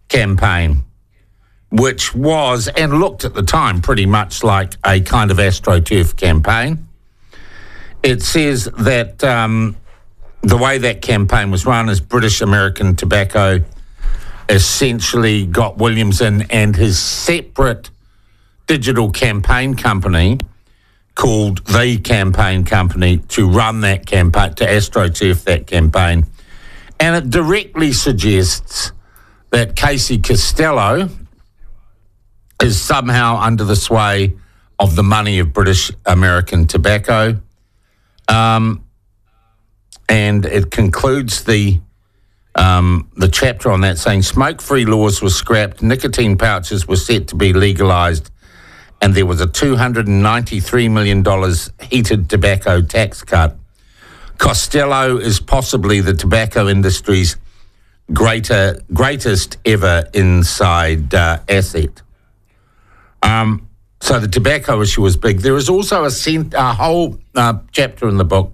campaign, which was, and looked at the time, pretty much like a kind of AstroTurf campaign. It says that the way that campaign was run is British American Tobacco essentially got Williams in and his separate digital campaign company called The Campaign Company to run that campaign, to AstroTurf that campaign. And it directly suggests that Casey Costello is somehow under the sway of the money of British American Tobacco. And it concludes the chapter on that saying smoke-free laws were scrapped, nicotine pouches were set to be legalised, and there was a $293 million heated tobacco tax cut. Costello is possibly the tobacco industry's greatest ever inside asset. So the tobacco issue was big. There is also a whole chapter in the book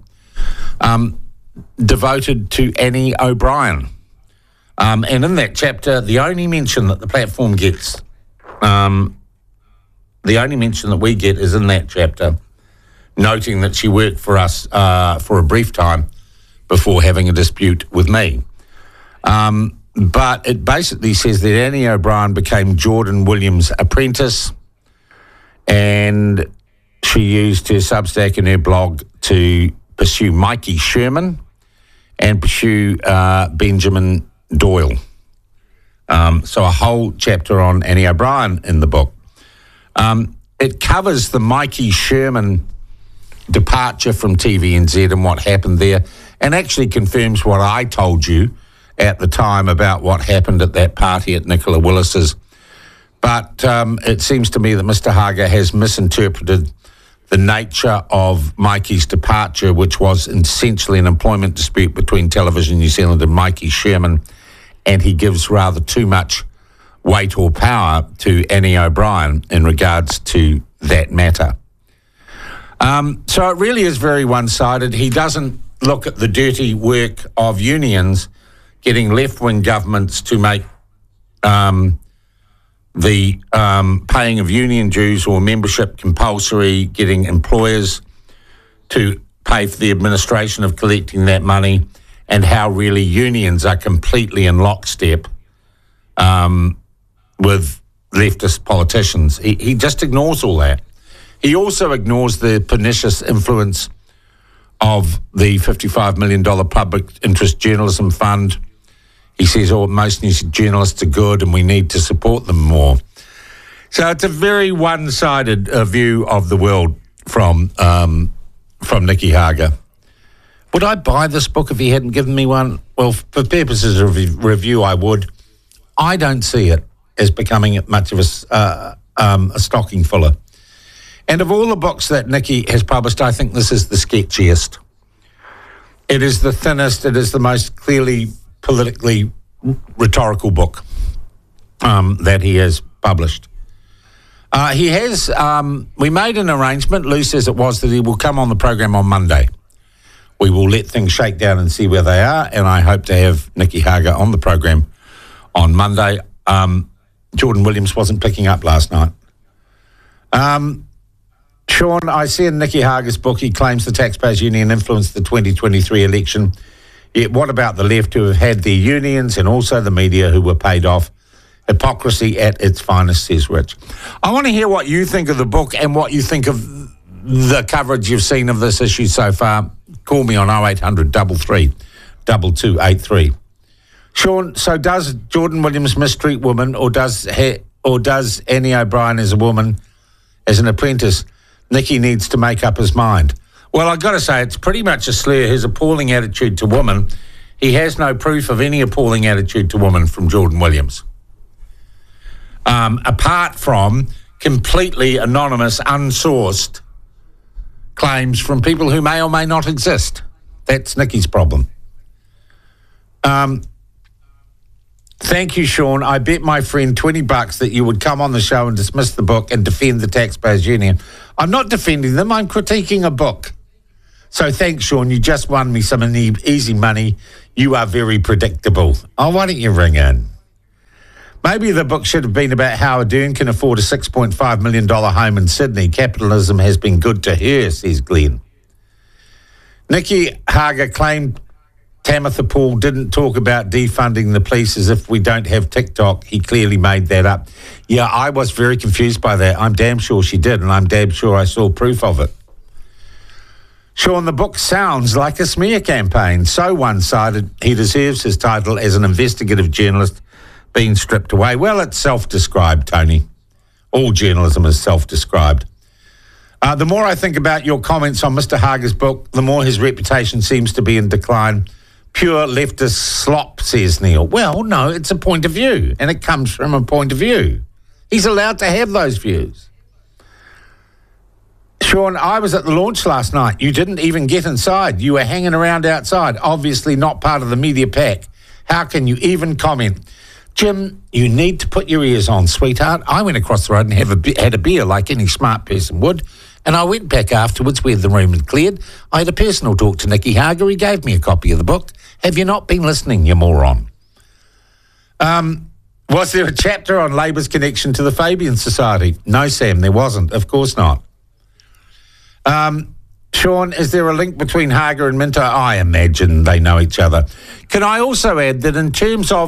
devoted to Annie O'Brien. And in that chapter, the only mention that the platform gets, the only mention that we get is in that chapter, noting that she worked for us for a brief time before having a dispute with me. But it basically says that Annie O'Brien became Jordan Williams' apprentice, and she used her Substack and her blog to pursue Mikey Sherman and pursue Benjamin Doyle. So a whole chapter on Annie O'Brien in the book. It covers the Mikey Sherman departure from TVNZ and what happened there, and actually confirms what I told you at the time about what happened at that party at Nicola Willis's. But it seems to me that Mr. Haga has misinterpreted the nature of Mikey's departure, which was essentially an employment dispute between Television New Zealand and Mikey Sherman, and he gives rather too much weight or power to Annie O'Brien in regards to that matter. So it really is very one-sided. He doesn't look at the dirty work of unions getting left-wing governments to make the paying of union dues or membership compulsory, getting employers to pay for the administration of collecting that money, and how really unions are completely in lockstep with leftist politicians. He just ignores all that. He also ignores the pernicious influence of the $55 million public interest journalism fund. He says, most news journalists are good and we need to support them more. So it's a very one-sided view of the world from Nicky Haga. Would I buy this book if he hadn't given me one? Well, for purposes of review, I would. I don't see it as becoming much of a stocking filler. And of all the books that Nicky has published, I think this is the sketchiest. It is the thinnest. It is the most clearly politically rhetorical book that he has published. He has, we made an arrangement, loose as it was, that he will come on the program on Monday. We will let things shake down and see where they are, and I hope to have Nicky Haga on the program on Monday. Jordan Williams wasn't picking up last night. Sean, I see in Nicky Haga's book, he claims the Taxpayers Union influenced the 2023 election. Yet what about the left who have had their unions and also the media who were paid off? Hypocrisy at its finest, says Rich. I want to hear what you think of the book and what you think of the coverage you've seen of this issue so far. Call me on 0800 33 2283. Sean, so does Jordan Williams mistreat women, or does Annie O'Brien as a woman, as an apprentice? Nicky needs to make up his mind. Well, I've got to say, it's pretty much a slur. His appalling attitude to women. He has no proof of any appalling attitude to women from Jordan Williams. Apart from completely anonymous, unsourced claims from people who may or may not exist. That's Nicky's problem. Thank you, Sean. I bet my friend $20 that you would come on the show and dismiss the book and defend the Taxpayers Union. I'm not defending them. I'm critiquing a book. So thanks, Sean. You just won me some easy money. You are very predictable. Oh, why don't you ring in? Maybe the book should have been about how Ardern can afford a $6.5 million home in Sydney. Capitalism has been good to her, says Glenn. Nikki Hager claimed Tamitha Paul didn't talk about defunding the police as if we don't have TikTok. He clearly made that up. Yeah, I was very confused by that. I'm damn sure she did, and I'm damn sure I saw proof of it. Sean, the book sounds like a smear campaign. So one-sided, he deserves his title as an investigative journalist being stripped away. Well, it's self-described, Tony. All journalism is self-described. The more I think about your comments on Mr. Hager's book, the more his reputation seems to be in decline. Pure leftist slop, says Neil. Well, no, it's a point of view, and it comes from a point of view. He's allowed to have those views. Sean, I was at the launch last night. You didn't even get inside. You were hanging around outside, obviously not part of the media pack. How can you even comment? Jim, you need to put your ears on, sweetheart. I went across the road and had a beer like any smart person would, and I went back afterwards where the room had cleared. I had a personal talk to Nicky Hager. He gave me a copy of the book. Have you not been listening, you moron? Was there a chapter on Labour's connection to the Fabian Society? No, Sam, there wasn't. Of course not. Sean, is there a link between Hager and Minto? I imagine they know each other. Can I also add that in terms of